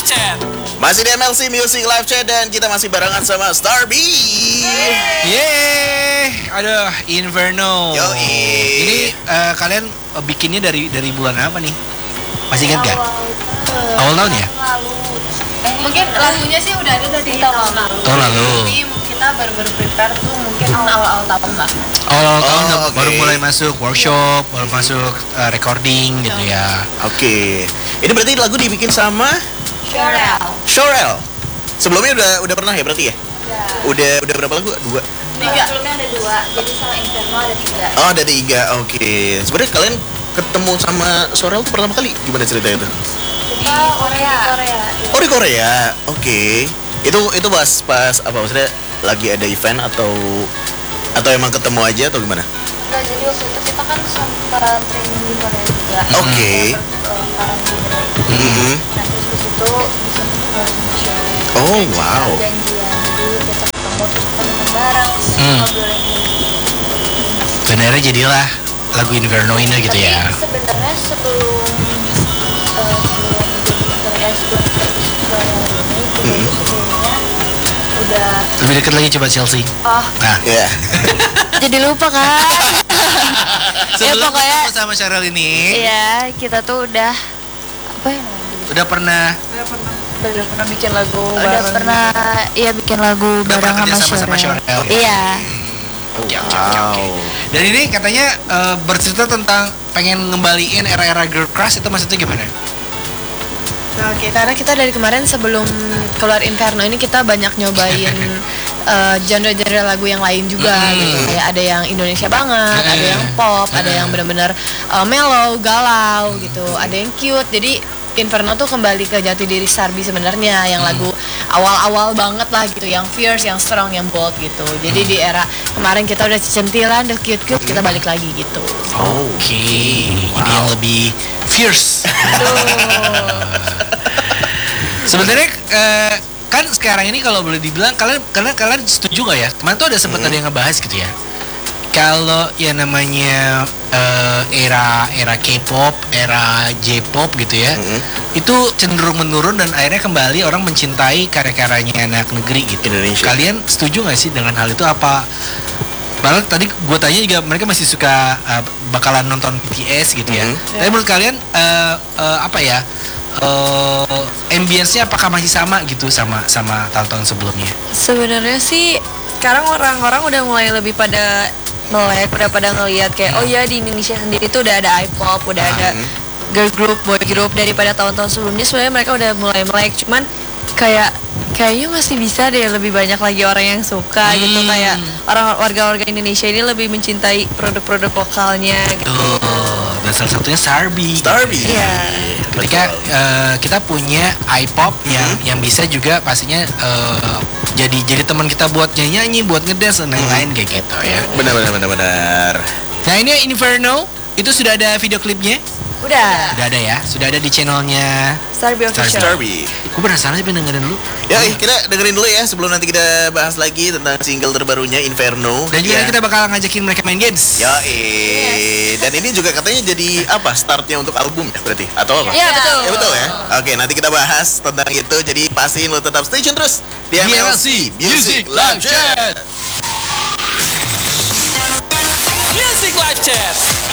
Chat. Masih di MLC Music Live Chat dan kita masih barengan sama Starbee. Yeay, aduh, Inferno. Yoi. Ini kalian bikinnya dari bulan apa nih? Masih ingat gak? Awal tahun ya? Mungkin lagunya sih udah ada dari tahun lalu. Tahun lalu. Tapi kita baru prepare tuh mungkin awal tahun lah. Awal tahun Oh, baru oke. mulai masuk workshop, baru masuk recording gitu ya. Oke. Ini berarti lagu dibikin sama Shorel. Sebelumnya udah pernah ya berarti ya? Udah berapa lagu? 2. Sebelumnya ada 2, jadi sama Inferno ada 3. Oh, ada 3. Oke. Sebenarnya kalian ketemu sama Shorel tuh pertama kali gimana ceritanya tuh? Di Korea. Oh, di Korea. Oke. Itu pas apa maksudnya lagi ada event atau emang ketemu aja atau gimana? Enggak, jadi waktu itu kita kan sempat training di Korea juga. Oke. Karantina. Mhm. Nah, terus di situ bisa ketemu sama Shirley. Oh, wow. Janjian, jadi kita ketemu terus ketemu bareng, ngobrolin Dan akhirnya jadilah lagu Inferno ini gitu Tapi ya. sebenarnya sebelum ini sebelumnya udah Lebih dekat lagi coba Chelsea. Nah, Ya. jadi lupa kan. sebelum pokoknya ketemu sama Cheryl ini, iya, kita tuh udah apa ya namanya? udah pernah bikin lagu Udah pernah iya bikin lagu Udah bareng pernah sama kerja sama Shirley. Shirley. Iya. Oke. Dan ini katanya bercerita tentang pengen ngembaliin era-era girl crush, itu maksudnya gimana? Nah, oke, karena kita dari kemarin sebelum keluar Inferno ini kita banyak nyobain genre-genre lagu yang lain juga gitu. Kayak ada yang Indonesia banget, ada yang pop, ada yang benar-benar mellow, galau gitu, ada yang cute. Jadi Inferno tuh kembali ke jati diri Starbee sebenarnya, yang lagu awal-awal banget lah gitu, yang fierce, yang strong, yang bold gitu. Jadi di era kemarin kita udah centilan, udah cute-cute, kita balik lagi gitu. Oke, ini yang lebih fierce. Sebenarnya kan sekarang ini kalau boleh dibilang kalian setuju nggak ya? Kemarin tuh ada sempat ada yang ngebahas gitu ya. Kalau ya namanya era K-pop, era J-pop gitu ya, itu cenderung menurun dan akhirnya kembali orang mencintai karya-karyanya anak negeri gitu. Indonesia. Kalian setuju nggak sih dengan hal itu? Apa malah tadi gue tanya juga mereka masih suka bakalan nonton BTS gitu ya. Tapi menurut kalian apa ya? Ambience-nya apakah masih sama gitu sama tahun-tahun sebelumnya? Sebenarnya sih sekarang orang-orang udah mulai lebih pada melek, udah pada ngelihat kayak oh ya di Indonesia sendiri tuh udah ada I-pop, udah ada girl group, boy group. Daripada tahun-tahun sebelumnya sebenarnya mereka udah mulai melek, cuman kayaknya masih bisa deh lebih banyak lagi orang yang suka gitu, kayak warga-warga Indonesia ini lebih mencintai produk-produk lokalnya gitu. Dan salah satunya Starbee. Iya. Ketika kita punya I-pop yang bisa juga pastinya jadi teman kita buat nyanyi, buat ngedance dan lain-lain kayak gitu ya. Benar. Nah ini Inferno itu sudah ada video klipnya? Udah. Sudah ada ya, sudah ada di channelnya Starbee Official. Starbee. Gue penasaran sih, pengen dengerin dulu. Ya, kita dengerin dulu ya sebelum nanti kita bahas lagi tentang single terbarunya Inferno. Dan juga Ya. kita bakal ngajakin mereka main games. Dan ini juga katanya jadi apa startnya untuk album ya berarti atau apa? Iya, betul. Ya betul ya. Oke, nanti kita bahas tentang itu. Jadi pastiin lo tetap stay tune terus di MLC Music Live Chat. Music Live Chat.